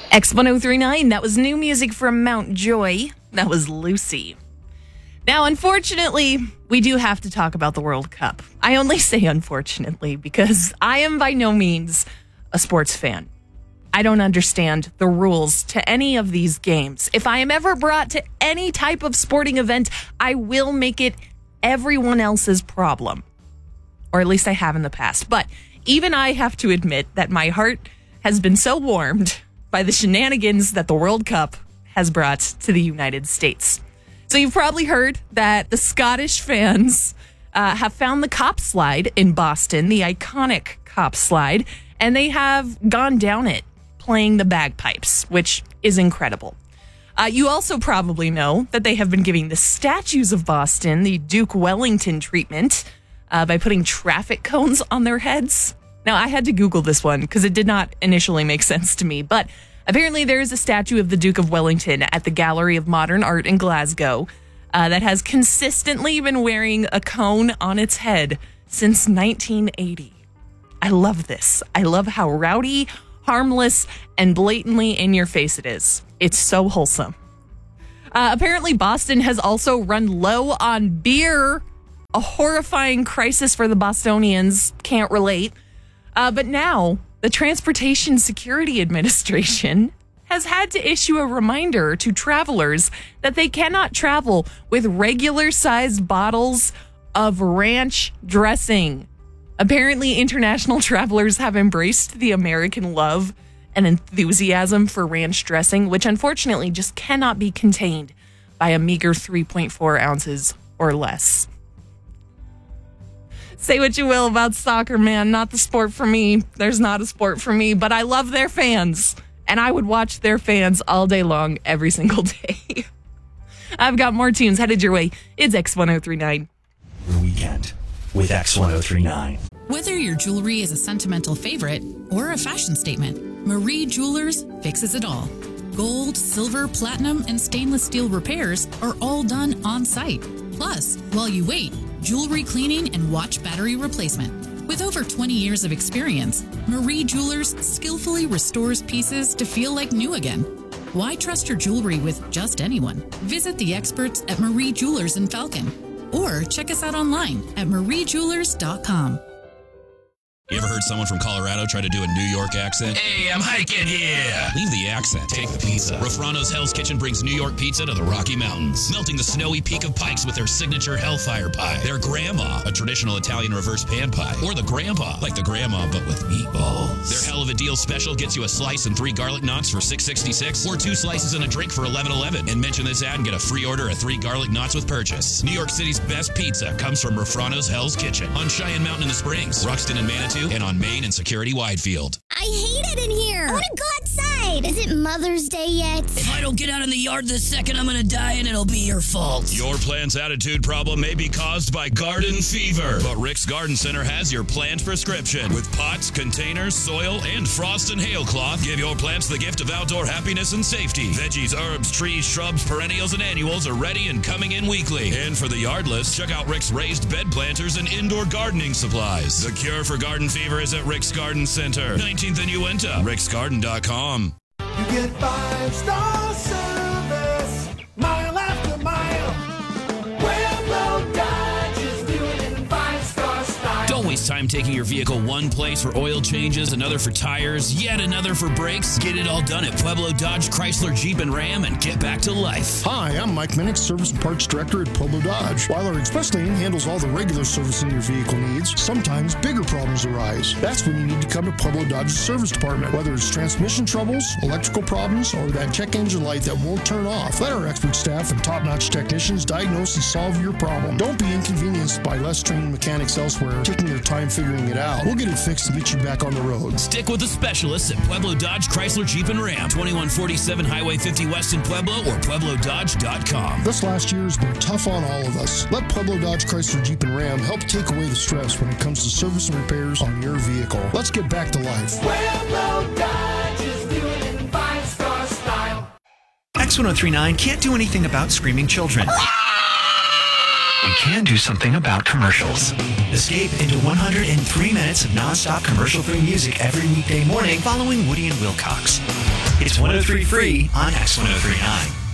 X1039, that was new music from Mount Joy. That was Lucy. Now, unfortunately, we do have to talk about the World Cup. I only say unfortunately because I am by no means a sports fan. I don't understand the rules to any of these games. If I am ever brought to any type of sporting event, I will make it everyone else's problem. Or at least I have in the past. But even I have to admit that my heart has been so warmed by the shenanigans that the World Cup has brought to the United States. So you've probably heard that the Scottish fans have found the Cop Slide in Boston, the iconic Cop Slide, and they have gone down it playing the bagpipes, which is incredible. You also probably know that they have been giving the statues of Boston the Duke Wellington treatment by putting traffic cones on their heads. Now, I had to Google this one because it did not initially make sense to me, but apparently there is a statue of the Duke of Wellington at the Gallery of Modern Art in Glasgow that has consistently been wearing a cone on its head since 1980. I love this. I love how rowdy, harmless, and blatantly in your face it is. It's so wholesome. Apparently, Boston has also run low on beer. A horrifying crisis for the Bostonians. Can't relate. But now, the Transportation Security Administration has had to issue a reminder to travelers that they cannot travel with regular-sized bottles of ranch dressing. Apparently, international travelers have embraced the American love and enthusiasm for ranch dressing, which unfortunately just cannot be contained by a meager 3.4 ounces or less. Say what you will about soccer, man. Not the sport for me. There's not a sport for me, but I love their fans. And I would watch their fans all day long, every single day. I've got more tunes headed your way. It's X1039. Weekend with X1039. Whether your jewelry is a sentimental favorite or a fashion statement, Marie Jewelers fixes it all. Gold, silver, platinum, and stainless steel repairs are all done on site. Plus, while you wait, jewelry cleaning and watch battery replacement. With over 20 years of experience, Marie Jewelers skillfully restores pieces to feel like new again. Why trust your jewelry with just anyone? Visit the experts at Marie Jewelers in Falcon or check us out online at mariejewelers.com. You ever heard someone from Colorado try to do a New York accent? Hey, I'm hiking here. Leave the accent. Take the pizza. Rafrano's Hell's Kitchen brings New York pizza to the Rocky Mountains, melting the snowy peak of Pikes with their signature Hellfire Pie, their Grandma, a traditional Italian reverse pan pie, or the Grandpa, like the Grandma but with meatballs. Their Hell of a Deal special gets you a slice and 3 garlic knots for $6.66, or 2 slices and a drink for $11.11. And mention this ad and get a free order of 3 garlic knots with purchase. New York City's best pizza comes from Rafrano's Hell's Kitchen on Cheyenne Mountain in the Springs, Ruxton and Manitou, and on Main and Security Widefield. I hate it in here. I want to go outside. Is it Mother's Day yet? If I don't get out in the yard this second, I'm going to die and it'll be your fault. Your plant's attitude problem may be caused by garden fever, but Rick's Garden Center has your plant prescription. With pots, containers, soil, and frost and hail cloth, give your plants the gift of outdoor happiness and safety. Veggies, herbs, trees, shrubs, perennials, and annuals are ready and coming in weekly. And for the yardless, check out Rick's raised bed planters and indoor gardening supplies. The cure for garden fever is at Rick's Garden Center, 19th and Uinta, ricksgarden.com. You get 5-star service, mile after mile. Pueblo Dodge is doing it in 5-star style. Don't waste time taking your vehicle one place for oil changes, another for tires, yet another for brakes. Get it all done at Pueblo Dodge, Chrysler, Jeep, and Ram and get back to life. Hi, I'm Mike Minnick, Service and Parts Director at Pueblo Dodge. While our express lane handles all the regular servicing your vehicle needs, sometimes bigger problems arise. That's when you need to come to Pueblo Dodge's service department. Whether it's transmission troubles, electrical problems, or that check engine light that won't turn off, let our expert staff and top-notch technicians diagnose and solve your problem. Don't be inconvenienced by less trained mechanics elsewhere taking their time figuring it out. We'll get it fixed and get you back on the road. Stick with the specialists at Pueblo Dodge, Chrysler, Jeep, and Ram, 2147 Highway 50 West in Pueblo or PuebloDodge.com. This last year has been tough on all of us. Let Pueblo Dodge, Chrysler, Jeep, and Ram help take away the stress when it comes to service and repairs on your vehicle. Let's get back to life. Pueblo Dodge is doing it in 5-star style. X1039 can't do anything about screaming children. We can do something about commercials. Escape into 103 minutes of non-stop commercial-free music every weekday morning following Woody and Wilcox. It's 103 free on X1039.